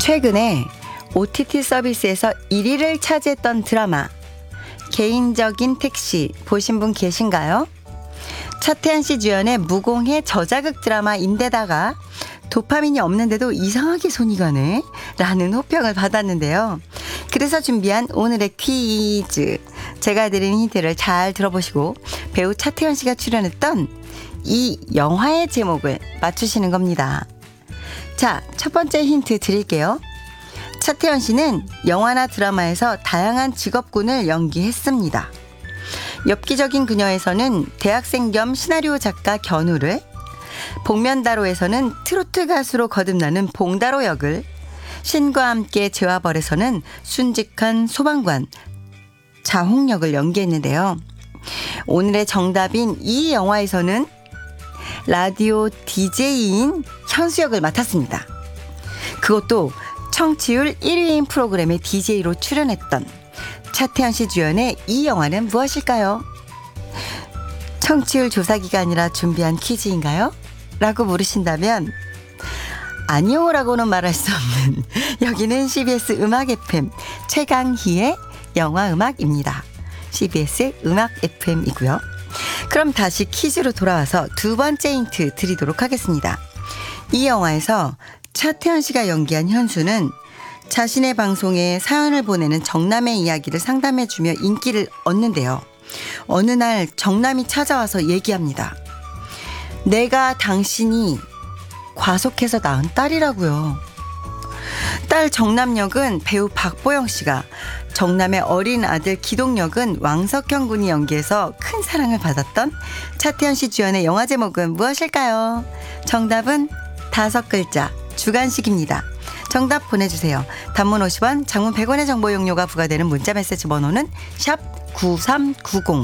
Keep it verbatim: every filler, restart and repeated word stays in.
최근에 오티티 서비스에서 일 위를 차지했던 드라마 개인적인 택시 보신 분 계신가요? 차태현 씨 주연의 무공해 저자극 드라마인데다가 도파민이 없는데도 이상하게 손이 가네 라는 호평을 받았는데요. 그래서 준비한 오늘의 퀴즈, 제가 드린 힌트를 잘 들어보시고 배우 차태현 씨가 출연했던 이 영화의 제목을 맞추시는 겁니다. 자, 첫 번째 힌트 드릴게요. 차태현 씨는 영화나 드라마에서 다양한 직업군을 연기했습니다. 엽기적인 그녀에서는 대학생 겸 시나리오 작가 견우를, 복면다로에서는 트로트 가수로 거듭나는 봉다로 역을, 신과 함께 재화벌에서는 순직한 소방관 자홍 역을 연기했는데요. 오늘의 정답인 이 영화에서는 라디오 디제이인 현수 역을 맡았습니다. 그것도 청취율 일 위인 프로그램의 디제이로 출연했던 차태현 씨 주연의 이 영화는 무엇일까요? 청취율 조사기가 아니라 준비한 퀴즈인가요? 라고 물으신다면 아니요 라고는 말할 수 없는 여기는 씨비에스 음악 에프엠 최강희의 영화음악입니다. 씨비에스 음악 에프엠이고요. 그럼 다시 퀴즈로 돌아와서 두 번째 힌트 드리도록 하겠습니다. 이 영화에서 차태현 씨가 연기한 현수는 자신의 방송에 사연을 보내는 정남의 이야기를 상담해주며 인기를 얻는데요. 어느 날 정남이 찾아와서 얘기합니다. 내가 당신이 과속해서 낳은 딸이라고요. 딸 정남 역은 배우 박보영 씨가, 정남의 어린 아들 기동 역은 왕석형 군이 연기해서 큰 사랑을 받았던 차태현 씨 주연의 영화 제목은 무엇일까요? 정답은 다섯 글자 주간식입니다. 정답 보내주세요. 단문 오십 원, 장문 백 원의 정보 용료가 부과되는 문자메시지 번호는 샵 구삼구공.